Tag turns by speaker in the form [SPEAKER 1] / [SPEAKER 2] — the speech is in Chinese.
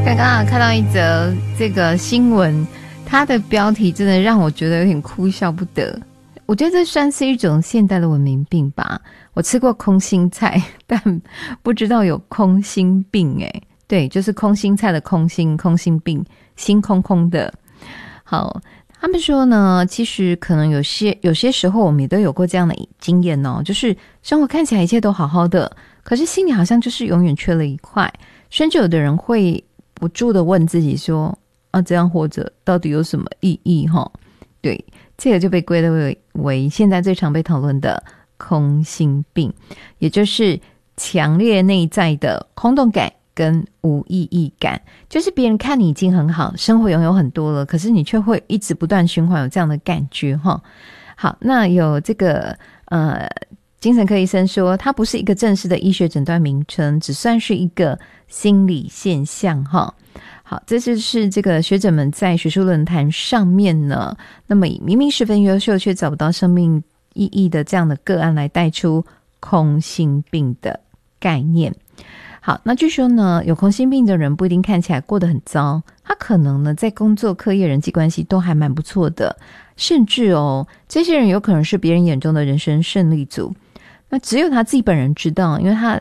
[SPEAKER 1] 刚刚看到一则这个新闻，它的标题真的让我觉得有点哭笑不得。我觉得这算是一种现代的文明病吧。我吃过空心菜，但不知道有空心病欸。对，就是空心菜的空心，空心病，心空空的。好，他们说呢，其实可能有些时候我们也都有过这样的经验哦，就是生活看起来一切都好好的，可是心里好像就是永远缺了一块，甚至有的人会不住的问自己说，这样活着到底有什么意义齁？对，这个就被归类为现在最常被讨论的空心病，也就是强烈内在的空洞感跟无意义感，就是别人看你已经很好，生活拥有很多了，可是你却会一直不断循环有这样的感觉齁。好，那有这个精神科医生说，它不是一个正式的医学诊断名称，只算是一个心理现象齁。好，这就是这个学者们在学术论坛上面呢，那么以明明十分优秀却找不到生命意义的这样的个案来带出空心病的概念。好，那据说呢，有空心病的人不一定看起来过得很糟，他可能呢在工作、课业、人际关系都还蛮不错的，甚至这些人有可能是别人眼中的人生胜利组。那只有他自己本人知道，因为他